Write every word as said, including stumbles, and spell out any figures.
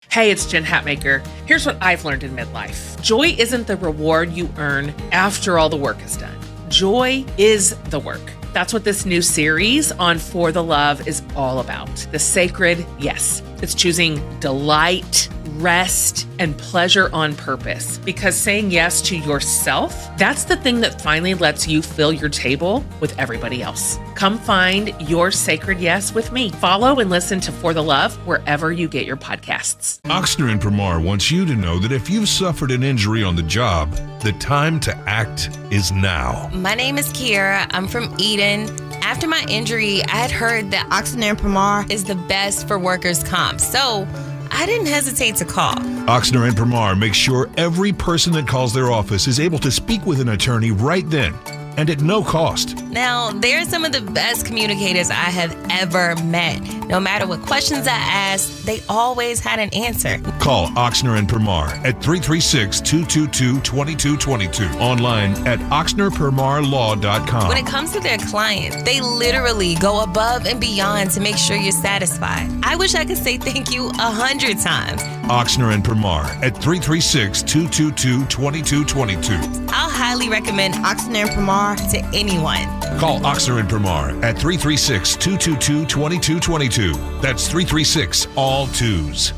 Hey, it's Jen Hatmaker. Here's what I've learned in midlife. Joy isn't the reward you earn after all the work is done. Joy is the work. That's what this new series on For the Love is all about. The sacred yes. It's choosing delight, rest, and pleasure on purpose. Because saying yes to yourself, that's the thing that finally lets you fill your table with everybody else. Come find your sacred yes with me. Follow and listen to For the Love wherever you get your podcasts. Ochsner and Permar wants you to know that if you've suffered an injury on the job, the time to act is now. My name is Kiera. I'm from Eden. After my injury, I had heard that Ochsner and Permar is the best for workers' comp. So I didn't hesitate to call. Ochsner and Permar make sure every person that calls their office is able to speak with an attorney right then and at no cost. Now, they're some of the best communicators I have ever met. No matter what questions I asked, they always had an answer. Call Ochsner and Permar at three three six, two two two, two two two two. Online at ochsner permar law dot com. When it comes to their clients, they literally go above and beyond to make sure you're satisfied. I wish I could say thank you a hundred times. Ochsner and Permar at three three six, two two two, two two two two. I'll highly recommend Ochsner and Permar to anyone. Call Ochsner and Permar at three three six, two two two, two two two two. That's three three six, all twos.